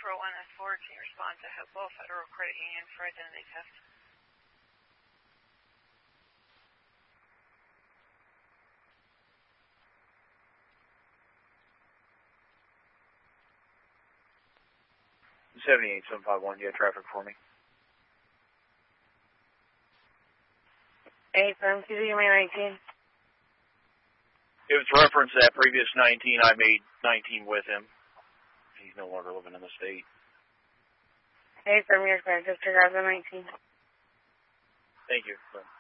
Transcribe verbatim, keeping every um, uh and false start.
four oh one S four, can you respond to Hopewell Federal Credit Union for identity theft? seventy-eight seven five one, you have traffic for me. Hey, from Q Z, you made nineteen. If it's reference to that previous nineteen, I made nineteen with him. He's no longer living in the state. Hey, from your card, just two thousand nineteen. Thank you.